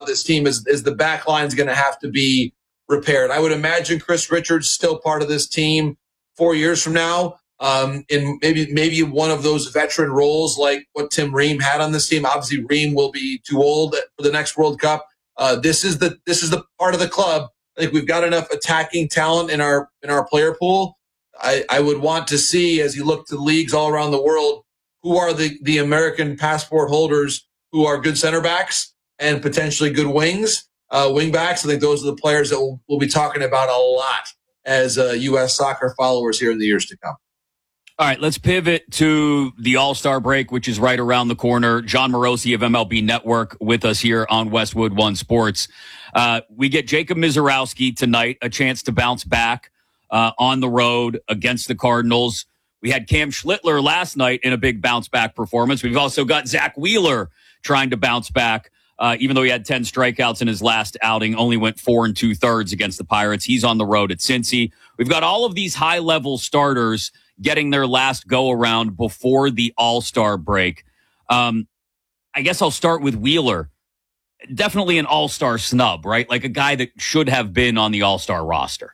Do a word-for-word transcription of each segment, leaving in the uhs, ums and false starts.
this team is, is the back line is going to have to be repaired. I would imagine Chris Richards still part of this team four years from now, um, in maybe maybe one of those veteran roles like what Tim Ream had on this team. Obviously, Ream will be too old for the next World Cup. Uh, this is the this is the part of the club. I think we've got enough attacking talent in our in our player pool. I, I would want to see, as you look to leagues all around the world, who are the, the American passport holders who are good center backs and potentially good wings, uh, wing backs. I think those are the players that we'll, we'll be talking about a lot as uh, U S soccer followers here in the years to come. All right, let's pivot to the All-Star break, which is right around the corner. John Morosi of M L B Network with us here on Westwood One Sports. Uh, we get Jacob Misiorowski tonight, a chance to bounce back uh, on the road against the Cardinals. We had Cam Schlittler last night in a big bounce-back performance. We've also got Zach Wheeler trying to bounce back. Uh, even though he had ten strikeouts in his last outing, only went four and two-thirds against the Pirates. He's on the road at Cincy. We've got all of these high-level starters getting their last go-around before the All-Star break. Um, I guess I'll start with Wheeler. Definitely an All-Star snub, right? Like a guy that should have been on the All-Star roster.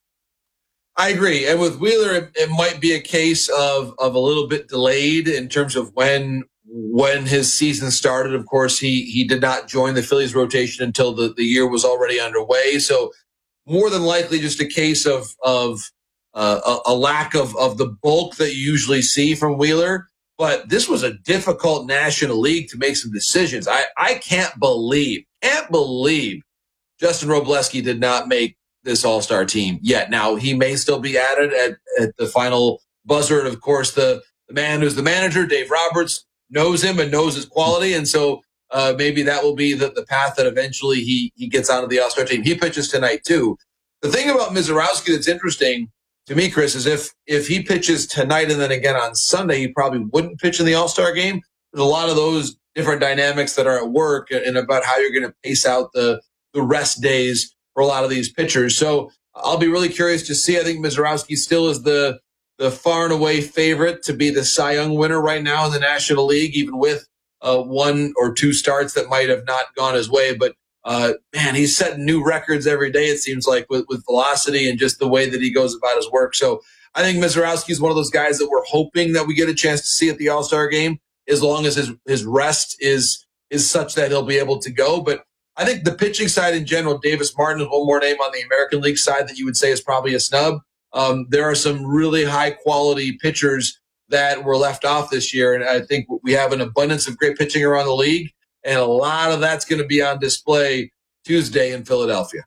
I agree. And with Wheeler, it, it might be a case of of a little bit delayed in terms of when when his season started. Of course, he he did not join the Phillies rotation until the, the year was already underway. So more than likely just a case of of uh, a, a lack of, of the bulk that you usually see from Wheeler. But this was a difficult National League to make some decisions. I, I can't believe, can't believe Justin Robleski did not make this All-Star team yet. Now, he may still be added at, at the final buzzer. And, of course, the, the man who's the manager, Dave Roberts, knows him and knows his quality. And so uh, maybe that will be the, the path that eventually he, he gets out of the All-Star team. He pitches tonight, too. The thing about Misiorowski that's interesting to me, Chris, is if if he pitches tonight and then again on Sunday, he probably wouldn't pitch in the All-Star game. There's a lot of those different dynamics that are at work and about how you're going to pace out the, the rest days for a lot of these pitchers. So I'll be really curious to see. I think Misiorowski still is the the far and away favorite to be the Cy Young winner right now in the National League, even with uh, one or two starts that might have not gone his way. But, uh, man, he's setting new records every day, it seems like, with, with velocity and just the way that he goes about his work. So I think Misiorowski is one of those guys that we're hoping that we get a chance to see at the All-Star game, as long as his, his rest is is such that he'll be able to go. But I think the pitching side in general, Davis Martin is one more name on the American League side that you would say is probably a snub. Um, there are some really high-quality pitchers that were left off this year, and I think we have an abundance of great pitching around the league, and a lot of that's going to be on display Tuesday in Philadelphia.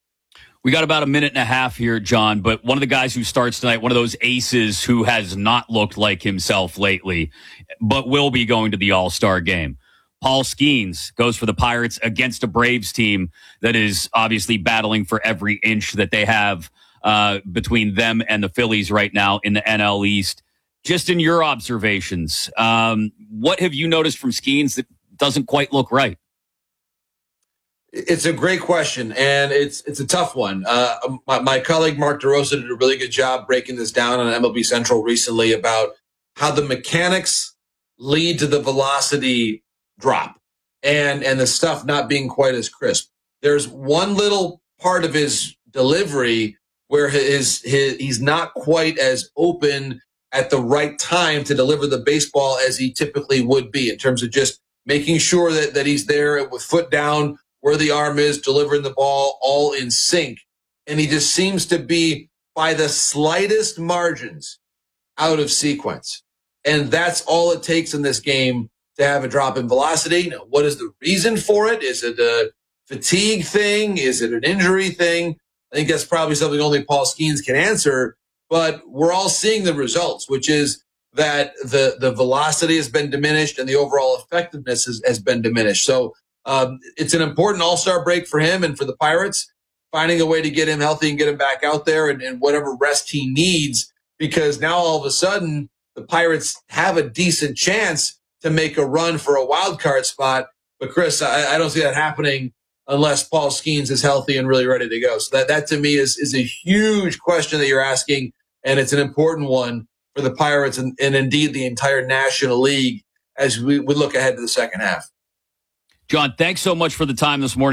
We got about a minute and a half here, John, but one of the guys who starts tonight, one of those aces who has not looked like himself lately, but will be going to the All-Star game. Paul Skeens goes for the Pirates against a Braves team that is obviously battling for every inch that they have uh, between them and the Phillies right now in the N L East. Just in your observations, um, what have you noticed from Skeens that doesn't quite look right? It's a great question, and it's it's a tough one. Uh, my, my colleague Mark DeRosa did a really good job breaking this down on M L B Central recently about how the mechanics lead to the velocity drop and and the stuff not being quite as crisp. There's one little part of his delivery where his, his he's not quite as open at the right time to deliver the baseball as he typically would be, in terms of just making sure that, that he's there with foot down where the arm is, delivering the ball all in sync. And he just seems to be, by the slightest margins, out of sequence. And that's all it takes in this game to have a drop in velocity. Now, what is the reason for it? Is it a fatigue thing? Is it an injury thing? I think that's probably something only Paul Skeens can answer. But we're all seeing the results, which is that the, the velocity has been diminished and the overall effectiveness has, has been diminished. So um, it's an important all-star break for him and for the Pirates, finding a way to get him healthy and get him back out there and, and whatever rest he needs, because now all of a sudden the Pirates have a decent chance to make a run for a wild card spot. But Chris, I, I don't see that happening unless Paul Skeens is healthy and really ready to go. So that, that to me is, is a huge question that you're asking, and it's an important one for the Pirates and, and indeed the entire National League as we, we look ahead to the second half. John, thanks so much for the time this morning.